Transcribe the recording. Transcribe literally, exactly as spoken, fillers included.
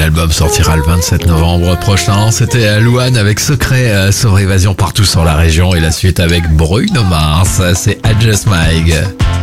L'album sortira le vingt-sept novembre prochain. C'était Louane avec Secret sur Évasion partout sur la région et la suite avec Bruno Mars. C'est Adjust Mag.